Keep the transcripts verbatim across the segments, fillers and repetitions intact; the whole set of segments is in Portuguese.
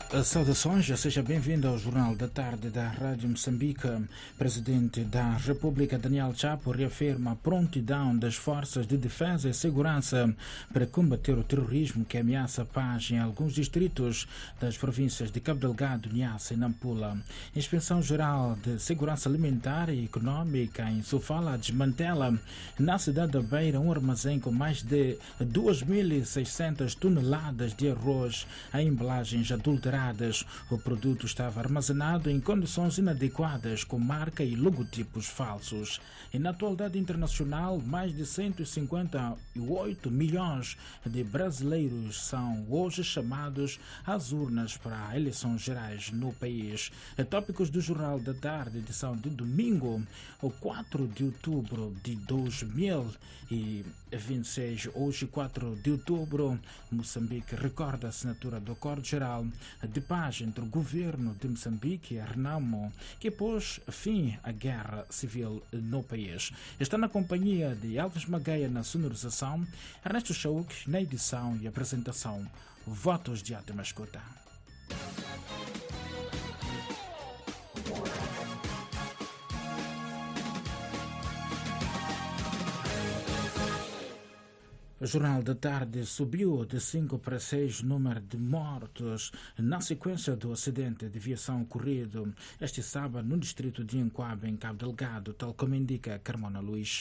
Saudações, seja bem-vindo ao Jornal da Tarde da Rádio Moçambique. Presidente da República, Daniel Chapo, reafirma a prontidão das forças de defesa e segurança para combater o terrorismo que ameaça a paz em alguns distritos das províncias de Cabo Delgado, Niassa e Nampula. Inspeção Geral de Segurança Alimentar e Económica em Sofala desmantela na cidade da Beira um armazém com mais de duas mil e seiscentas toneladas de arroz em embalagens adulteradas. O produto estava armazenado em condições inadequadas, com marca e logotipos falsos. E na atualidade internacional, mais de cento e cinquenta e oito milhões de brasileiros são hoje chamados às urnas para eleições gerais no país. Tópicos do Jornal da Tarde, edição de domingo, o quatro de outubro de dois mil e vinte e seis. Hoje, quatro de outubro, Moçambique recorda a assinatura do Acordo Geral de Paz entre o governo de Moçambique e a Renamo, que pôs fim à guerra civil no país. Está na companhia de Alves Magueia na sonorização, Ernesto Chauk na edição e apresentação. Votos de ótima escuta. O Jornal da Tarde subiu de cinco para seis o número de mortos na sequência do acidente de aviação ocorrido este sábado no distrito de Inquabe, em Cabo Delgado, tal como indica Carmona Luís.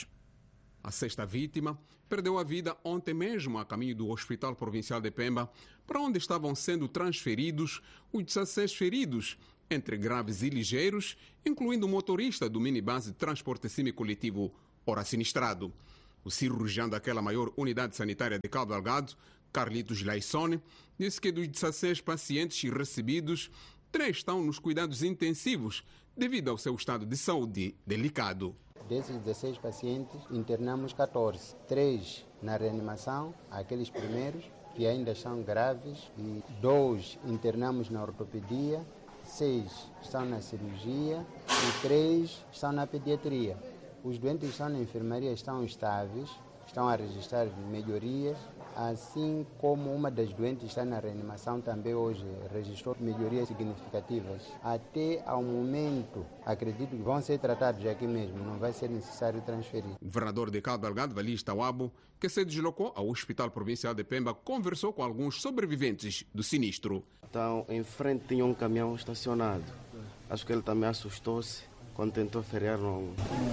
A sexta vítima perdeu a vida ontem mesmo a caminho do Hospital Provincial de Pemba, para onde estavam sendo transferidos os dezesseis feridos, entre graves e ligeiros, incluindo o motorista do minibus de transporte semicoletivo, ora sinistrado. O cirurgião daquela maior unidade sanitária de Cabo Delgado, Carlitos Laissone, disse que dos dezesseis pacientes recebidos, três estão nos cuidados intensivos devido ao seu estado de saúde delicado. Desses dezesseis pacientes, internamos catorze. Três na reanimação, aqueles primeiros que ainda são graves, e dois internamos na ortopedia, seis estão na cirurgia e três estão na pediatria. Os doentes que estão na enfermaria estão estáveis, estão a registrar melhorias, assim como uma das doentes está na reanimação também hoje registrou melhorias significativas. Até ao momento, acredito que vão ser tratados aqui mesmo, não vai ser necessário transferir. O governador de Cabo Delgado, Valis Tawabo, que se deslocou ao Hospital Provincial de Pemba, conversou com alguns sobreviventes do sinistro. Então, em frente tinha um caminhão estacionado. Acho que ele também assustou-se quando tentou frear. No...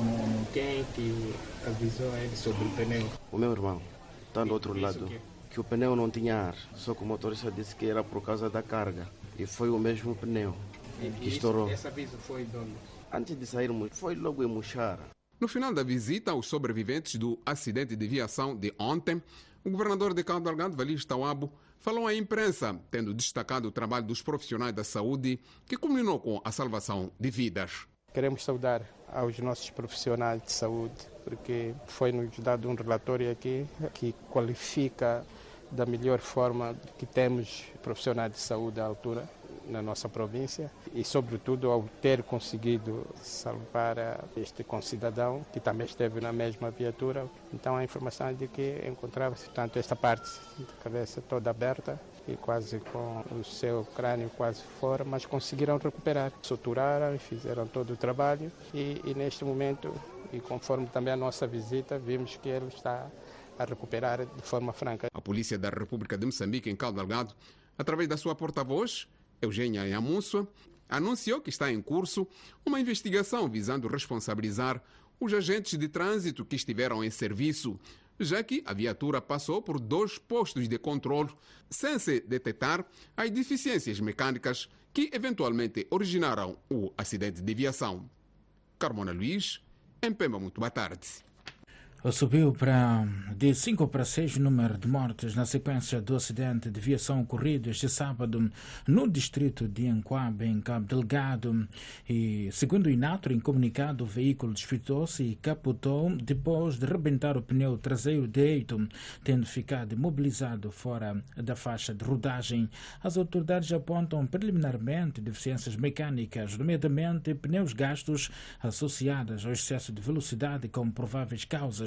Quem é que avisou a ele sobre o pneu? O meu irmão, está do outro lado. Que... que o pneu não tinha ar, só que o motorista disse que era por causa da carga. E foi o mesmo pneu e, que e estourou. Esse aviso foi de onde? Antes de sairmos, foi logo em Muxara. No final da visita aos sobreviventes do acidente de aviação de ontem, o governador de Cabo Delgado, Valis Tawabo, falou à imprensa, tendo destacado o trabalho dos profissionais da saúde, que culminou com a salvação de vidas. Queremos saudar aos nossos profissionais de saúde, porque foi-nos dado um relatório aqui que qualifica da melhor forma que temos profissionais de saúde à altura na nossa província e, sobretudo, ao ter conseguido salvar este concidadão que também esteve na mesma viatura. Então, a informação é de que encontrava-se, tanto esta parte de cabeça toda aberta e quase com o seu crânio quase fora, mas conseguiram recuperar. Suturaram e fizeram todo o trabalho e, e neste momento, e conforme também a nossa visita, vimos que ele está a recuperar de forma franca. A Polícia da República de Moçambique, em Cabo Delgado, através da sua porta-voz, Eugênia Yamunsua, anunciou que está em curso uma investigação visando responsabilizar os agentes de trânsito que estiveram em serviço, já que a viatura passou por dois postos de controle sem se detectar as deficiências mecânicas que eventualmente originaram o acidente de aviação. Carmona Luís, em Pemba, muito boa tarde. Subiu para de cinco para seis o número de mortes na sequência do acidente de aviação ocorrido este sábado no distrito de Inquabe, em Cabo Delgado. E, segundo o Inatro, em comunicado, o veículo desfitou-se e capotou depois de rebentar o pneu traseiro direito, tendo ficado imobilizado fora da faixa de rodagem. As autoridades apontam preliminarmente deficiências mecânicas, nomeadamente pneus gastos associadas ao excesso de velocidade como prováveis causas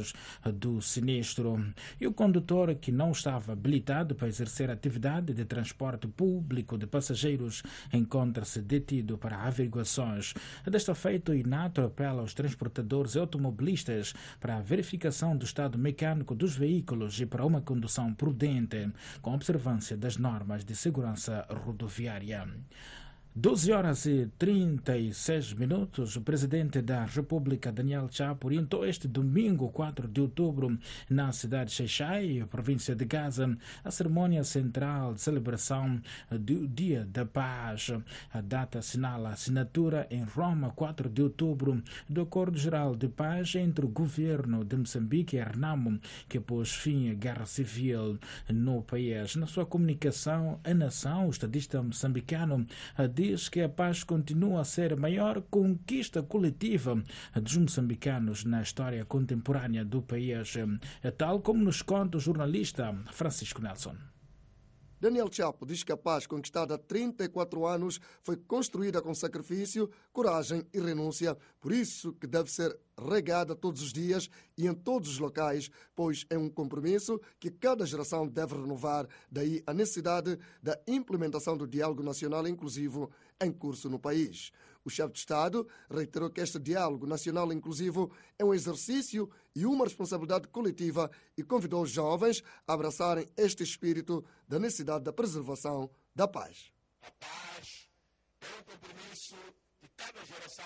depois do sinistro. E o condutor, que não estava habilitado para exercer atividade de transporte público de passageiros, encontra-se detido para averiguações. Desta feita, o INATRO apela aos transportadores e automobilistas para a verificação do estado mecânico dos veículos e para uma condução prudente, com observância das normas de segurança rodoviária. doze horas e trinta e seis minutos, o presidente da República, Daniel Chapo, orientou este domingo, quatro de outubro, na cidade de Xai-Xai, província de Gaza, a cerimônia central de celebração do Dia da Paz. A data assinala a assinatura em Roma, quatro de outubro, do Acordo Geral de Paz entre o governo de Moçambique e a Renamo, que pôs fim à guerra civil no país. Na sua comunicação, a nação, o estadista moçambicano, diz que a paz continua a ser a maior conquista coletiva dos moçambicanos na história contemporânea do país, tal como nos conta o jornalista Francisco Nelson. Daniel Chapo diz que a paz conquistada há trinta e quatro anos foi construída com sacrifício, coragem e renúncia, por isso que deve ser regada todos os dias e em todos os locais, pois é um compromisso que cada geração deve renovar, daí a necessidade da implementação do diálogo nacional inclusivo em curso no país. O chefe de Estado reiterou que este diálogo nacional inclusivo é um exercício e uma responsabilidade coletiva e convidou os jovens a abraçarem este espírito da necessidade da preservação da paz. A paz é um compromisso que cada geração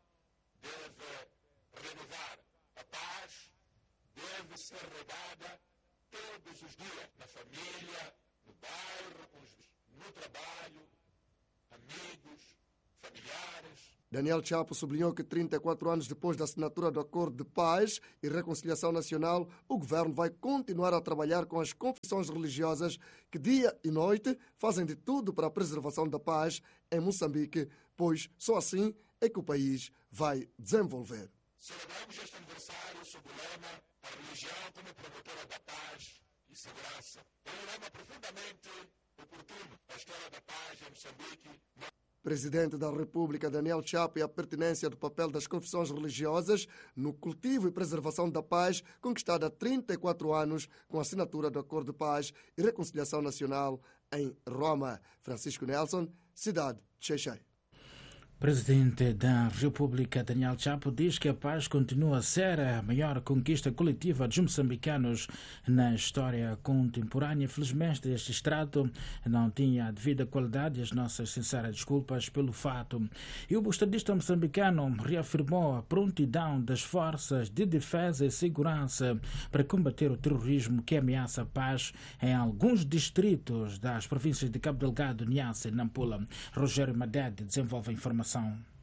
deve renovar. A paz deve ser regada todos os dias, na família, no bairro, no trabalho, amigos, familiares. Daniel Chapo sublinhou que trinta e quatro anos depois da assinatura do Acordo de Paz e Reconciliação Nacional, o governo vai continuar a trabalhar com as confissões religiosas que dia e noite fazem de tudo para a preservação da paz em Moçambique, pois só assim é que o país vai desenvolver. Celebramos este aniversário sob o lema "A religião como promotora da paz e segurança". É um lema profundamente oportuno. A história da paz em Moçambique. Presidente da República, Daniel Chapo, e a pertinência do papel das confissões religiosas no cultivo e preservação da paz conquistada há trinta e quatro anos com a assinatura do Acordo de Paz e Reconciliação Nacional em Roma. Francisco Nelson, cidade de Xai-Xai. Presidente da República, Daniel Chapo, diz que a paz continua a ser a maior conquista coletiva dos moçambicanos na história contemporânea. Felizmente, este extrato não tinha a devida qualidade e as nossas sinceras desculpas pelo fato. E o estadista moçambicano reafirmou a prontidão das forças de defesa e segurança para combater o terrorismo que ameaça a paz em alguns distritos das províncias de Cabo Delgado, Niassa e Nampula. Rogério Madede desenvolve a informação.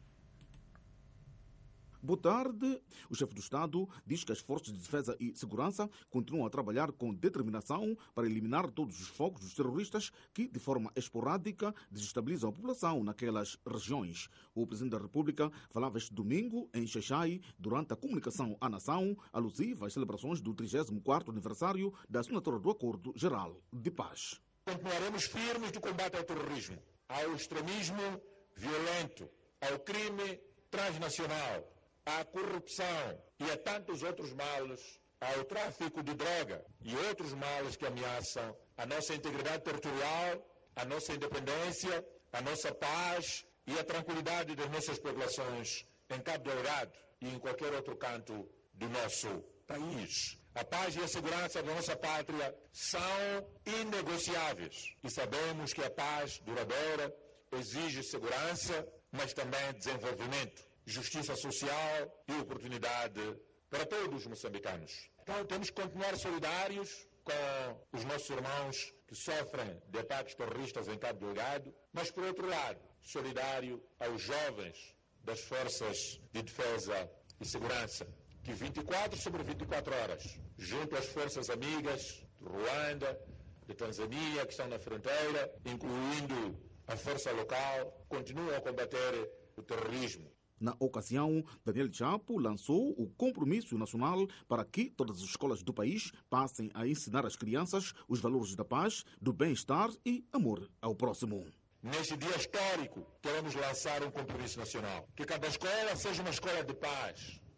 Boa tarde. O chefe do Estado diz que as forças de defesa e segurança continuam a trabalhar com determinação para eliminar todos os focos dos terroristas que, de forma esporádica, desestabilizam a população naquelas regiões. O Presidente da República falava este domingo em Xai-Xai durante a comunicação à nação alusiva às celebrações do trigésimo quarto aniversário da assinatura do Acordo Geral de Paz. Continuaremos firmes no combate ao terrorismo, ao extremismo violento, ao crime transnacional, à corrupção e a tantos outros males, ao tráfico de droga e outros males que ameaçam a nossa integridade territorial, a nossa independência, a nossa paz e a tranquilidade das nossas populações em Cabo Delgado e em qualquer outro canto do nosso país. A paz e a segurança da nossa pátria são inegociáveis e sabemos que a paz duradoura exige segurança, mas também desenvolvimento, justiça social e oportunidade para todos os moçambicanos. Então temos que continuar solidários com os nossos irmãos que sofrem de ataques terroristas em Cabo Delgado, mas por outro lado, solidário aos jovens das forças de defesa e segurança, que vinte e quatro sobre vinte e quatro horas, junto às forças amigas de Ruanda, de Tanzânia, que estão na fronteira, incluindo a força local, continuam a combater o terrorismo. Na ocasião, Daniel Chapo lançou o compromisso nacional para que todas as escolas do país passem a ensinar às crianças os valores da paz, do bem-estar e amor ao próximo. Neste dia histórico, queremos lançar um compromisso nacional. Que cada escola seja uma escola de paz,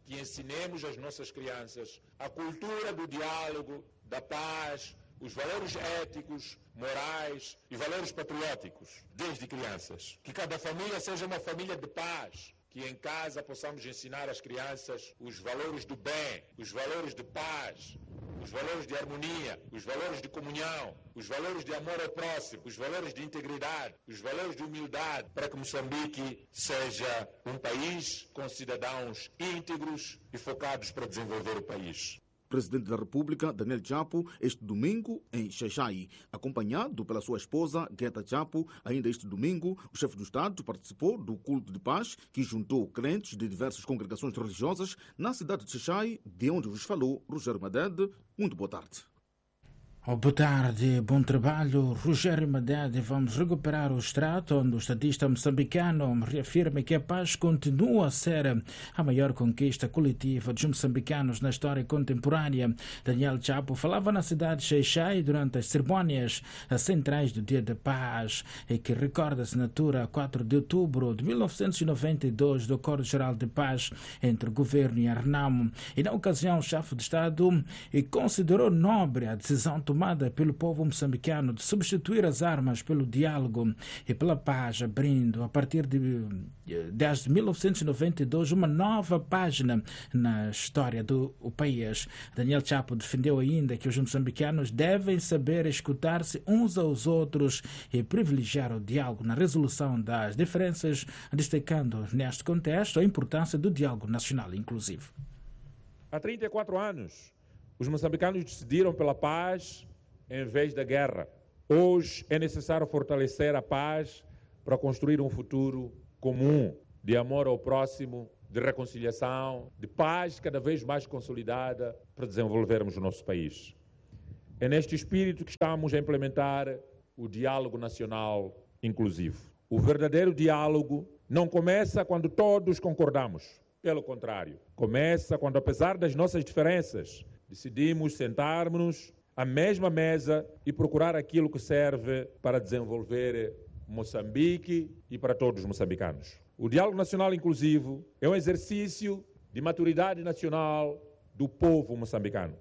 que ensinemos às nossas crianças a cultura do diálogo, da paz, os valores éticos, morais e valores patrióticos, desde crianças. Que cada família seja uma família de paz, que em casa possamos ensinar às crianças os valores do bem, os valores de paz, os valores de harmonia, os valores de comunhão, os valores de amor ao próximo, os valores de integridade, os valores de humildade, para que Moçambique seja um país com cidadãos íntegros e focados para desenvolver o país. Presidente da República, Daniel Chapo, este domingo em Xai-Xai, acompanhado pela sua esposa, Guetta Chapo. Ainda este domingo, o chefe do Estado participou do culto de paz que juntou crentes de diversas congregações religiosas na cidade de Xai-Xai, de onde vos falou Rogério Madede. Muito boa tarde. Oh, boa tarde, bom trabalho. Rogério Madede. Vamos recuperar o extrato onde o estadista moçambicano reafirma que a paz continua a ser a maior conquista coletiva dos moçambicanos na história contemporânea. Daniel Chapo falava na cidade de Xai-Xai durante as cerimônias centrais do Dia da Paz, e que recorda a assinatura a quatro de outubro de mil novecentos e noventa e dois do Acordo Geral de Paz entre o governo e a Renamo. E na ocasião, o chefe de Estado considerou nobre a decisão tomada tomada pelo povo moçambicano de substituir as armas pelo diálogo e pela paz, abrindo, a partir de desde mil novecentos e noventa e dois, uma nova página na história do país. Daniel Chapo defendeu ainda que os moçambicanos devem saber escutar-se uns aos outros e privilegiar o diálogo na resolução das diferenças, destacando neste contexto a importância do diálogo nacional inclusivo. Há trinta e quatro anos, os moçambicanos decidiram pela paz em vez da guerra. Hoje é necessário fortalecer a paz para construir um futuro comum, de amor ao próximo, de reconciliação, de paz cada vez mais consolidada para desenvolvermos o nosso país. É neste espírito que estamos a implementar o diálogo nacional inclusivo. O verdadeiro diálogo não começa quando todos concordamos. Pelo contrário, começa quando, apesar das nossas diferenças, decidimos sentarmos à mesma mesa e procurar aquilo que serve para desenvolver Moçambique e para todos os moçambicanos. O diálogo nacional inclusivo é um exercício de maturidade nacional do povo moçambicano.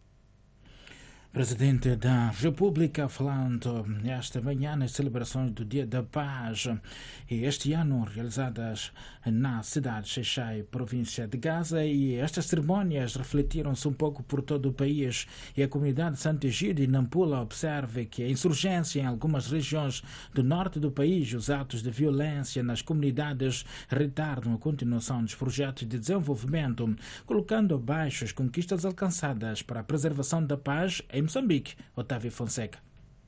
Presidente da República falando esta manhã nas celebrações do Dia da Paz, e este ano realizadas na cidade de Xai-Xai, província de Gaza, e estas cerimônias refletiram-se um pouco por todo o país, e a comunidade de Santo Egídio e Nampula observa que a insurgência em algumas regiões do norte do país, os atos de violência nas comunidades retardam a continuação dos projetos de desenvolvimento, colocando abaixo as conquistas alcançadas para a preservação da paz em Moçambique. Otávio Fonseca.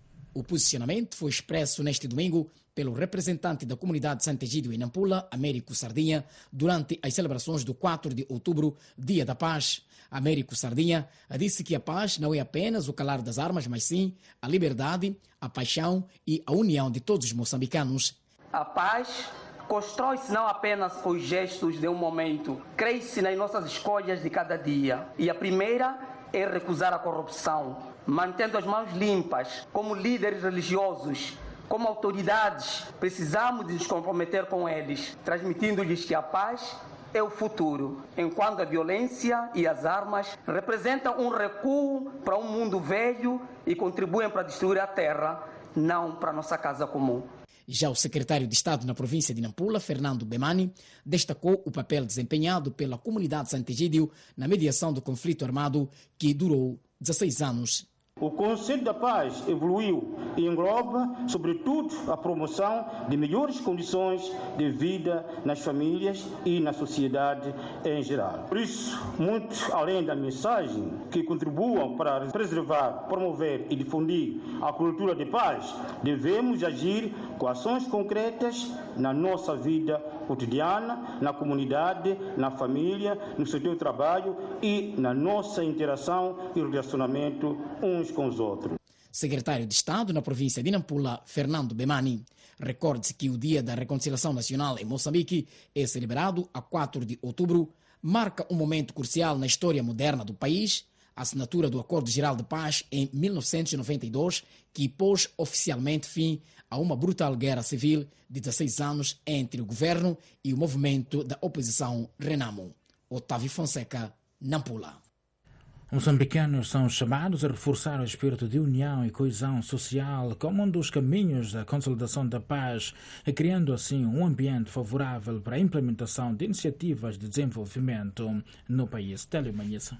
O posicionamento foi expresso neste domingo pelo representante da comunidade de Santo Egídio e Nampula, Américo Sardinha, durante as celebrações do quatro de outubro, Dia da Paz. Américo Sardinha disse que a paz não é apenas o calar das armas, mas sim a liberdade, a paixão e a união de todos os moçambicanos. A paz constrói-se não apenas com os gestos de um momento, cresce nas nossas escolhas de cada dia. E a primeira é recusar a corrupção, mantendo as mãos limpas. Como líderes religiosos, como autoridades, precisamos de nos comprometer com eles, transmitindo-lhes que a paz é o futuro, enquanto a violência e as armas representam um recuo para um mundo velho e contribuem para destruir a terra, não para a nossa casa comum. Já o secretário de Estado na província de Nampula, Fernando Bemani, destacou o papel desempenhado pela comunidade de Santo Egídio na mediação do conflito armado que durou dezesseis anos. O conceito da paz evoluiu e engloba, sobretudo, a promoção de melhores condições de vida nas famílias e na sociedade em geral. Por isso, muito além da mensagem que contribuam para preservar, promover e difundir a cultura de paz, devemos agir com ações concretas na nossa vida cotidiana, na comunidade, na família, no setor do trabalho e na nossa interação e relacionamento uns com os outros. Secretário de Estado na província de Nampula, Fernando Bemani. Recorde-se que o Dia da Reconciliação Nacional em Moçambique é celebrado a quatro de outubro, marca um momento crucial na história moderna do país, a assinatura do Acordo Geral de Paz em mil novecentos e noventa e dois, que pôs oficialmente fim a uma brutal guerra civil de dezesseis anos entre o governo e o movimento da oposição Renamo. Otávio Fonseca, Nampula. Moçambicanos são chamados a reforçar o espírito de união e coesão social como um dos caminhos da consolidação da paz, criando assim um ambiente favorável para a implementação de iniciativas de desenvolvimento no país. Télio Manhissa.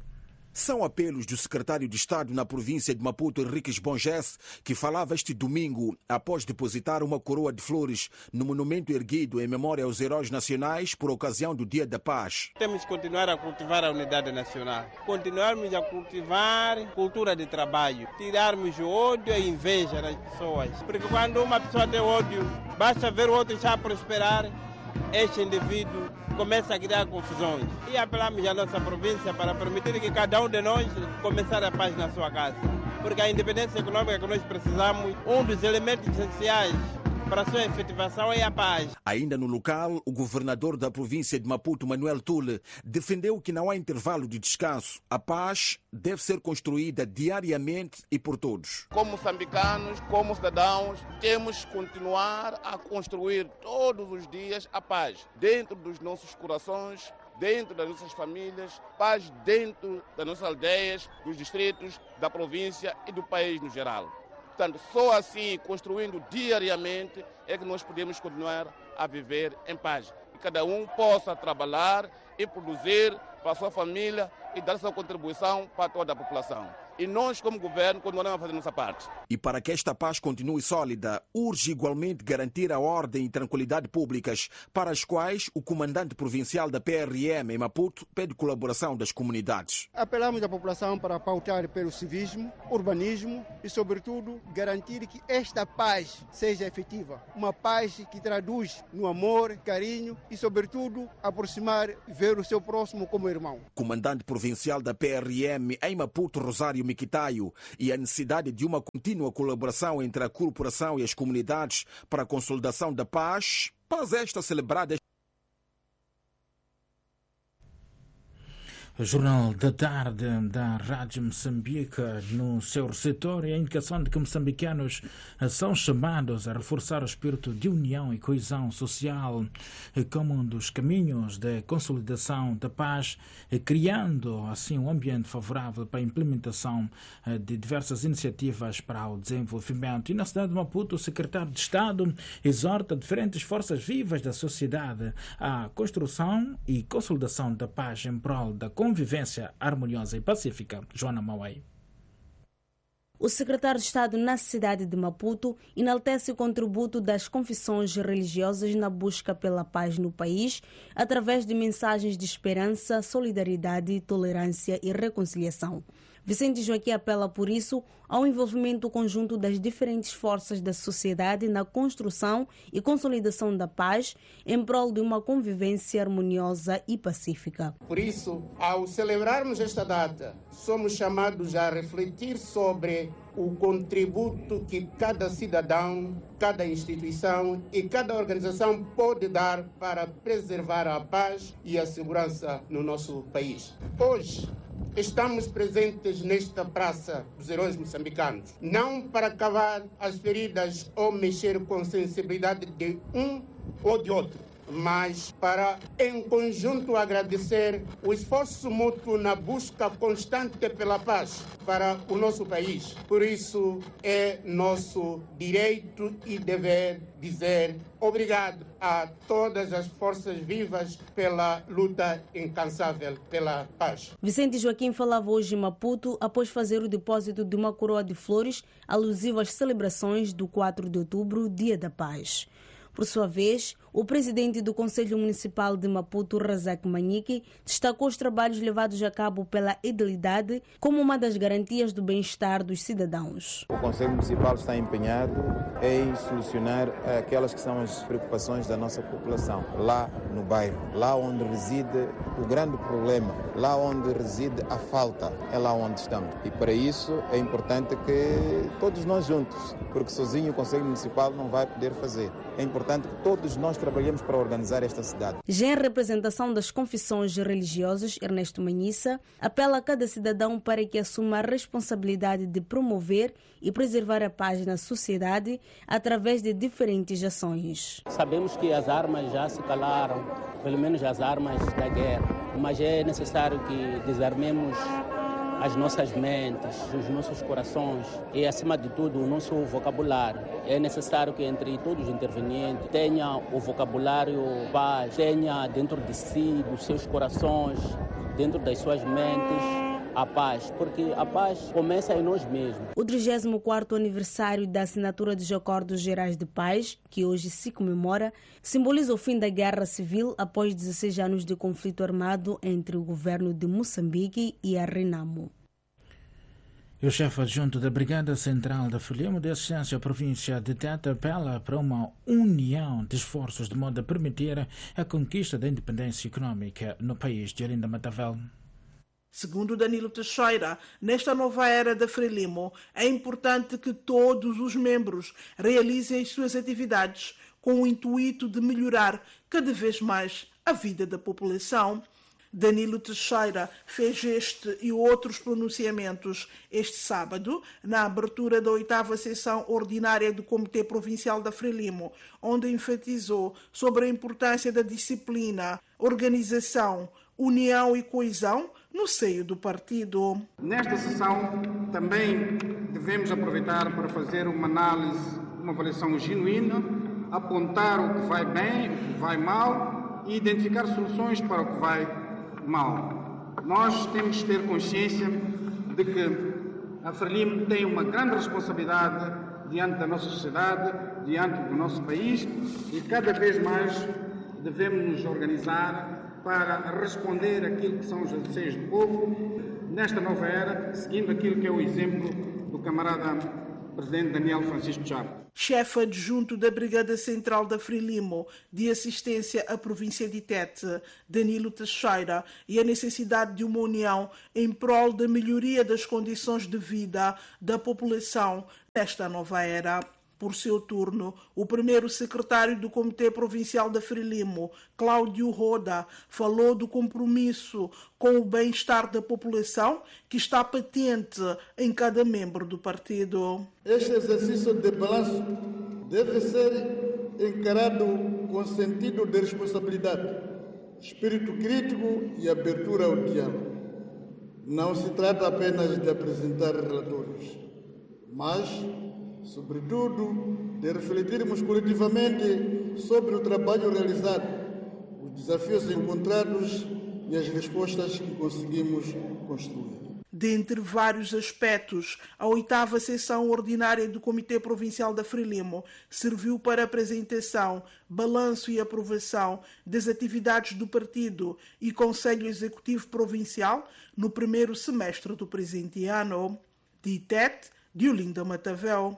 São apelos do secretário de Estado na província de Maputo, Henriques Bonges, que falava este domingo após depositar uma coroa de flores no monumento erguido em memória aos heróis nacionais por ocasião do Dia da Paz. Temos que continuar a cultivar a unidade nacional, continuarmos a cultivar cultura de trabalho, tirarmos o ódio e a inveja das pessoas. Porque quando uma pessoa tem ódio, basta ver o outro já prosperar, este indivíduo começa a criar confusões. E apelamos à nossa província para permitir que cada um de nós comece a paz na sua casa. Porque a independência econômica que nós precisamos, um dos elementos essenciais para a sua efetivação é a paz. Ainda no local, o governador da província de Maputo, Manuel Tule, defendeu que não há intervalo de descanso. A paz deve ser construída diariamente e por todos. Como moçambicanos, como cidadãos, temos que continuar a construir todos os dias a paz dentro dos nossos corações, dentro das nossas famílias, paz dentro das nossas aldeias, dos distritos, da província e do país no geral. Portanto, só assim, construindo diariamente, é que nós podemos continuar a viver em paz. E cada um possa trabalhar e produzir para a sua família e dar sua contribuição para toda a população. E nós, como governo, continuamos a fazer nossa parte. E para que esta paz continue sólida, urge igualmente garantir a ordem e tranquilidade públicas, para as quais o comandante provincial da P R M em Maputo pede colaboração das comunidades. Apelamos à população para pautar pelo civismo, urbanismo e, sobretudo, garantir que esta paz seja efetiva. Uma paz que traduz no amor, carinho e, sobretudo, aproximar e ver o seu próximo como irmão. Comandante provincial da P R M em Maputo, Rosário Miquitaio, e a necessidade de uma contínua colaboração entre a corporação e as comunidades para a consolidação da paz, paz esta celebrada. O Jornal da Tarde da Rádio Moçambique, no seu receptor, e a indicação de que moçambicanos são chamados a reforçar o espírito de união e coesão social como um dos caminhos de consolidação da paz, criando assim um ambiente favorável para a implementação de diversas iniciativas para o desenvolvimento. E na cidade de Maputo, o secretário de Estado exorta diferentes forças vivas da sociedade à construção e consolidação da paz em prol da convivência harmoniosa e pacífica. Joana Mauai. O secretário de Estado na cidade de Maputo enaltece o contributo das confissões religiosas na busca pela paz no país, através de mensagens de esperança, solidariedade, tolerância e reconciliação. Vicente Joaquim apela, por isso, ao envolvimento conjunto das diferentes forças da sociedade na construção e consolidação da paz em prol de uma convivência harmoniosa e pacífica. Por isso, ao celebrarmos esta data, somos chamados a refletir sobre o contributo que cada cidadão, cada instituição e cada organização pode dar para preservar a paz e a segurança no nosso país. Hoje, estamos presentes nesta Praça dos Heróis Moçambicanos, não para cavar as feridas ou mexer com a sensibilidade de um ou de outro, mas para, em conjunto, agradecer o esforço mútuo na busca constante pela paz para o nosso país. Por isso, é nosso direito e dever dizer obrigado a todas as forças vivas pela luta incansável pela paz. Vicente Joaquim falava hoje em Maputo após fazer o depósito de uma coroa de flores alusiva às celebrações do quatro de outubro, Dia da Paz. Por sua vez, o presidente do Conselho Municipal de Maputo, Razak Manique, destacou os trabalhos levados a cabo pela edilidade como uma das garantias do bem-estar dos cidadãos. O Conselho Municipal está empenhado em solucionar aquelas que são as preocupações da nossa população, lá no bairro, lá onde reside o grande problema, lá onde reside a falta, é lá onde estamos. E para isso é importante que todos nós juntos, porque sozinho o Conselho Municipal não vai poder fazer. É importante que todos nós trabalhemos para organizar esta cidade. Já em representação das confissões religiosas, Ernesto Manhissa apela a cada cidadão para que assuma a responsabilidade de promover e preservar a paz na sociedade através de diferentes ações. Sabemos que as armas já se calaram, pelo menos as armas da guerra. mas é necessário que desarmemos as nossas mentes, os nossos corações e, acima de tudo, o nosso vocabulário. É necessário que entre todos os intervenientes tenha o vocabulário paz, tenha dentro de si, dos seus corações, dentro das suas mentes, a paz, porque a paz começa em nós mesmos. O trigésimo quarto aniversário da assinatura dos Acordos Gerais de Paz, que hoje se comemora, simboliza o fim da guerra civil após dezesseis anos de conflito armado entre o governo de Moçambique e a Renamo. O chefe adjunto da Brigada Central da Frelimo de Assistência à Província de Tete apela para uma união de esforços de modo a permitir a conquista da independência econômica no país de Olinda Matavel. Segundo Danilo Teixeira, nesta nova era da Frelimo, é importante que todos os membros realizem as suas atividades com o intuito de melhorar cada vez mais a vida da população. Danilo Teixeira fez este e outros pronunciamentos este sábado, na abertura da oitava sessão ordinária do Comitê Provincial da Frelimo, onde enfatizou sobre a importância da disciplina, organização, união e coesão no seio do partido. Nesta sessão também devemos aproveitar para fazer uma análise, uma avaliação genuína, apontar o que vai bem, o que vai mal e identificar soluções para o que vai mal. Nós temos que ter consciência de que a Frelimo tem uma grande responsabilidade diante da nossa sociedade, diante do nosso país e cada vez mais devemos nos organizar para responder àquilo que são os anseios do povo nesta nova era, seguindo aquilo que é o exemplo do camarada presidente Daniel Francisco Chapo. Chefe adjunto da Brigada Central da Frelimo de Assistência à Província de Tete, Danilo Teixeira, e a necessidade de uma união em prol da melhoria das condições de vida da população nesta nova era. Por seu turno, o primeiro secretário do Comitê Provincial da Frelimo, Cláudio Roda, falou do compromisso com o bem-estar da população que está patente em cada membro do partido. Este exercício de balanço deve ser encarado com sentido de responsabilidade, espírito crítico e abertura ao diálogo. Não se trata apenas de apresentar relatórios, mas sobretudo, de refletirmos coletivamente sobre o trabalho realizado, os desafios encontrados e as respostas que conseguimos construir. Dentre vários aspectos, a oitava sessão ordinária do Comitê Provincial da Frelimo serviu para apresentação, balanço e aprovação das atividades do partido e Conselho Executivo Provincial no primeiro semestre do presente ano. De Tete, de Olinda Matavel.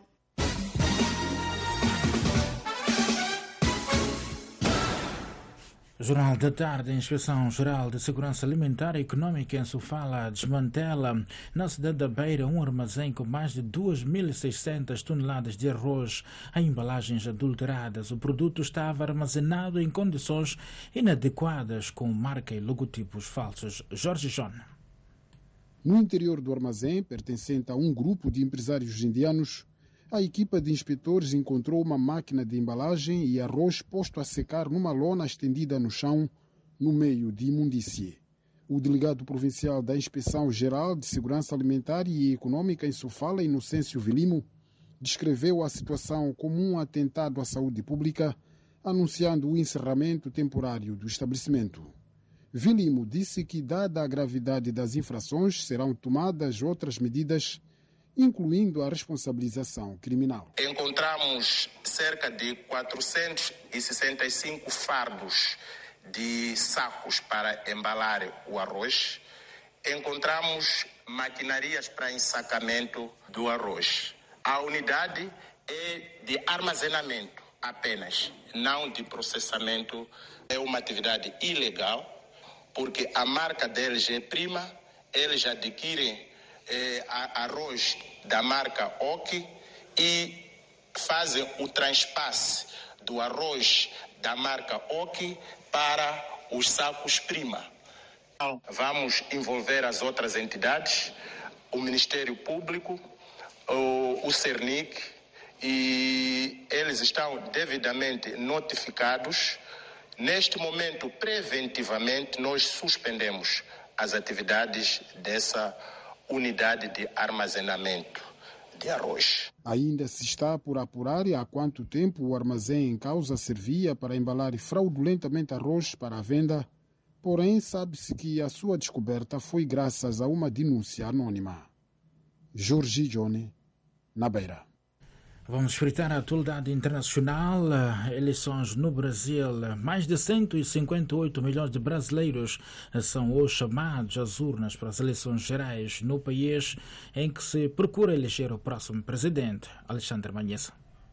Jornal da Tarde, a Inspeção Geral de Segurança Alimentar e Econômica em Sofala desmantela na cidade da Beira um armazém com mais de duas mil e seiscentas toneladas de arroz em embalagens adulteradas. O produto estava armazenado em condições inadequadas com marca e logotipos falsos. Jorge John. No interior do armazém, pertencente a um grupo de empresários indianos, a equipa de inspetores encontrou uma máquina de embalagem e arroz posto a secar numa lona estendida no chão, no meio de imundície. O delegado provincial da Inspeção Geral de Segurança Alimentar e Econômica em Sofala, Inocêncio Vilimo, descreveu a situação como um atentado à saúde pública, anunciando o encerramento temporário do estabelecimento. Vilimo disse que, dada a gravidade das infrações, serão tomadas outras medidas, incluindo a responsabilização criminal. Encontramos cerca de quatrocentos e sessenta e cinco fardos de sacos para embalar o arroz. Encontramos maquinarias para ensacamento do arroz. A unidade é de armazenamento apenas, não de processamento. É uma atividade ilegal, porque a marca deles é prima, eles adquirem É, arroz da marca O K e fazem o transpasse do arroz da marca O K para os sacos prima. Vamos envolver as outras entidades, o Ministério Público, o, o Cernic, e eles estão devidamente notificados Neste momento, preventivamente, nós suspendemos as atividades dessa unidade de armazenamento de arroz. Ainda se está por apurar há quanto tempo o armazém em causa servia para embalar fraudulentamente arroz para a venda, porém sabe-se que a sua descoberta foi graças a uma denúncia anônima. Jorge Johnny, na Beira. Vamos espreitar a atualidade internacional. Eleições no Brasil. Mais de cento e cinquenta e oito milhões de brasileiros são hoje chamados às urnas para as eleições gerais no país, em que se procura eleger o próximo presidente. Alexandre Manhessa.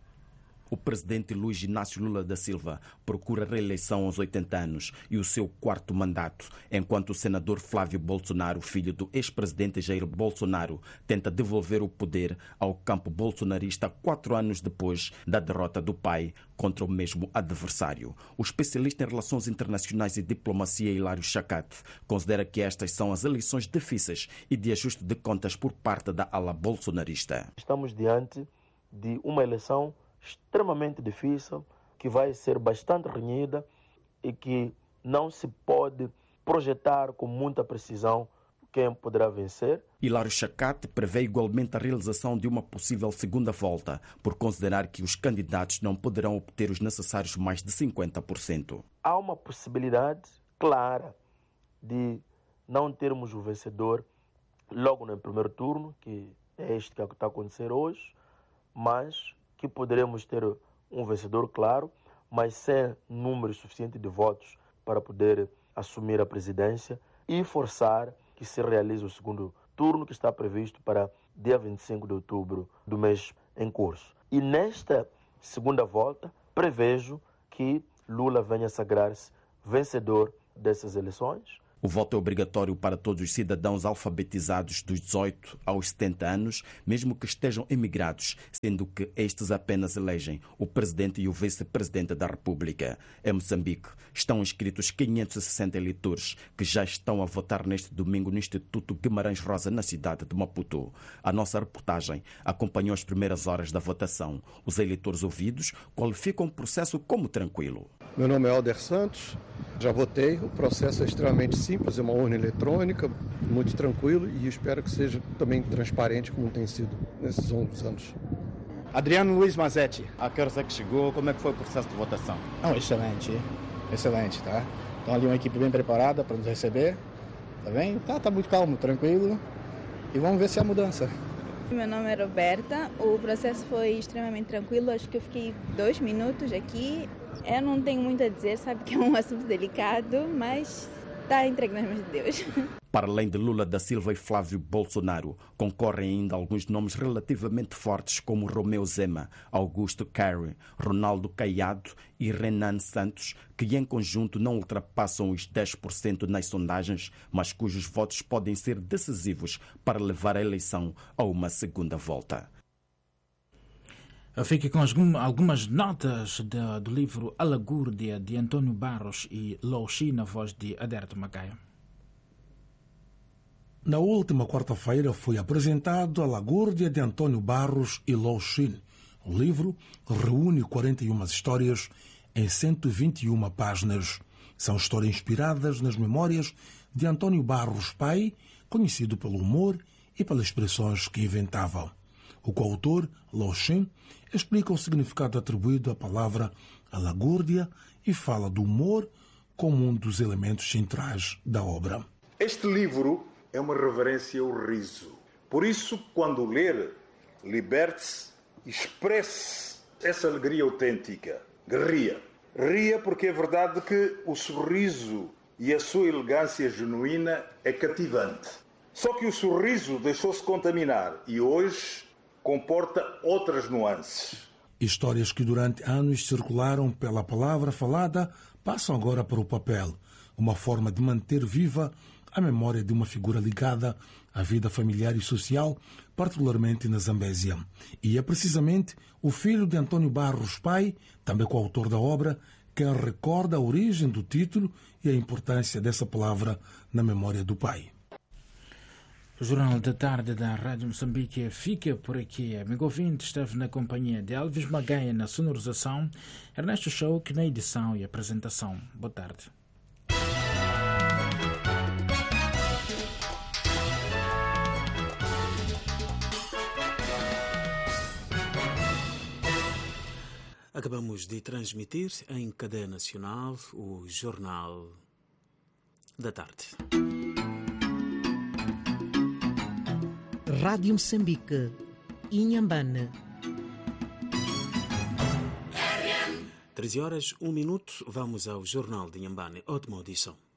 O presidente Luiz Inácio Lula da Silva procura reeleição aos oitenta anos e o seu quarto mandato, enquanto o senador Flávio Bolsonaro, filho do ex-presidente Jair Bolsonaro, tenta devolver o poder ao campo bolsonarista quatro anos depois da derrota do pai contra o mesmo adversário. O especialista em relações internacionais e diplomacia Hilário Chacate considera que estas são as eleições difíceis e de ajuste de contas por parte da ala bolsonarista. Estamos diante de uma eleição extremamente difícil, que vai ser bastante renhida e que não se pode projetar com muita precisão quem poderá vencer. Hilário Chacate prevê igualmente a realização de uma possível segunda volta, por considerar que os candidatos não poderão obter os necessários mais de cinquenta por cento. Há uma possibilidade clara de não termos o vencedor logo no primeiro turno, que é este que está a acontecer hoje, mas que poderemos ter um vencedor claro, mas sem número suficiente de votos para poder assumir a presidência e forçar que se realize o segundo turno, que está previsto para dia vinte e cinco de outubro do mês em curso. E nesta segunda volta, prevejo que Lula venha sagrar-se vencedor dessas eleições. O voto é obrigatório para todos os cidadãos alfabetizados dos dezoito aos setenta anos, mesmo que estejam emigrados, sendo que estes apenas elegem o presidente e o vice-presidente da República. Em Moçambique, estão inscritos quinhentos e sessenta eleitores que já estão a votar neste domingo no Instituto Guimarães Rosa, na cidade de Maputo. A nossa reportagem acompanhou as primeiras horas da votação. Os eleitores ouvidos qualificam o processo como tranquilo. Meu nome é Alder Santos, já votei, o processo é extremamente simples, é uma urna eletrônica, muito tranquilo e espero que seja também transparente como tem sido nesses longos anos. Adriano Luiz Mazetti. A que horas é que chegou? Como é que foi o processo de votação? Não, excelente, excelente, tá? Então ali uma equipe bem preparada para nos receber, tá bem? Tá, tá muito calmo, tranquilo e vamos ver se há mudança. Meu nome é Roberta, o processo foi extremamente tranquilo, acho que eu fiquei dois minutos aqui. Eu não tenho muito a dizer, sabe que é um assunto delicado, mas está entregue nas mãos de Deus. Para além de Lula da Silva e Flávio Bolsonaro, concorrem ainda alguns nomes relativamente fortes como Romeu Zema, Augusto Carey, Ronaldo Caiado e Renan Santos, que em conjunto não ultrapassam os dez por cento nas sondagens, mas cujos votos podem ser decisivos para levar a eleição a uma segunda volta. Fique com algumas notas de, do livro A Lagúrdia, de Antônio Barros e Louxi, na voz de Aderto Macaia. Na última quarta-feira foi apresentado A Lagúrdia, de Antônio Barros e Louxi. O livro reúne quarenta e uma histórias em cento e vinte e uma páginas. São histórias inspiradas nas memórias de Antônio Barros pai, conhecido pelo humor e pelas expressões que inventava. O coautor, Louxi, explica o significado atribuído à palavra alagúrdia e fala do humor como um dos elementos centrais da obra. Este livro é uma reverência ao riso. Por isso, quando ler, liberte-se e expresse essa alegria autêntica. Ria. Ria porque é verdade que o sorriso e a sua elegância genuína é cativante. Só que o sorriso deixou-se contaminar e hoje comporta outras nuances. Histórias que durante anos circularam pela palavra falada passam agora para o papel, uma forma de manter viva a memória de uma figura ligada à vida familiar e social, particularmente na Zambésia. E é precisamente o filho de Antônio Barros pai, também coautor da obra, quem recorda a origem do título e a importância dessa palavra na memória do pai. O Jornal da Tarde da Rádio Moçambique fica por aqui. Amigo ouvinte, esteve na companhia de Elvis Magaia na sonorização, Ernesto Shouk na edição e apresentação. Boa tarde. Acabamos de transmitir em cadeia nacional o Jornal da Tarde. Rádio Moçambique, Inhambane. treze horas, um minuto, vamos ao Jornal de Inhambane. Ótima audição.